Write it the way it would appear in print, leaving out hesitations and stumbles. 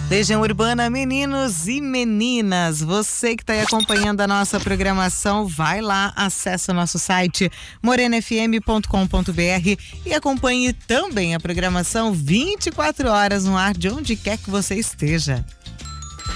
Legião Urbana, meninos e meninas, você que está aí acompanhando a nossa programação, vai lá, acessa o nosso site morenafm.com.br e acompanhe também a programação 24 horas no ar de onde quer que você esteja.